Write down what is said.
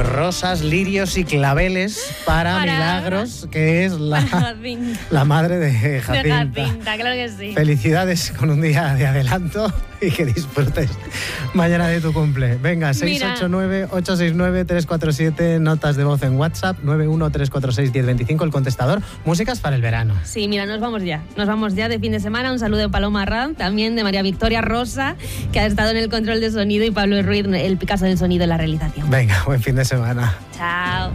Pues rosas, lirios y claveles para Milagros, que es la madre de Jacinta. De Jacinta, claro que sí. Felicidades con un día de adelanto y que disfrutes mañana de tu cumple. Venga, 689-869-347, notas de voz en WhatsApp, 913461025, el contestador. Músicas para el verano. Sí, mira, nos vamos ya de fin de semana. Un saludo de Paloma Ram, también de María Victoria Rosa, que ha estado en el control de sonido, y Pablo Ruiz, el Picasso del sonido en la realización. Venga, buen fin de semana. Chao.